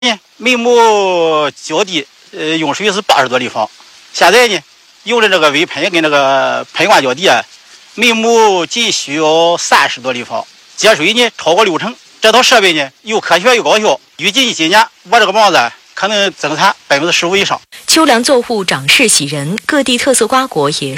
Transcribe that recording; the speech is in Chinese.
每亩浇地用水是80多立方，现在呢用的这个微喷跟这个喷灌浇地啊，每亩仅需要30多立方，节水呢超过60%。这套设备呢又科学又高效，预计今年我这个房子可能增产15%以上。 秋粮作物长势喜人，各地特色瓜果也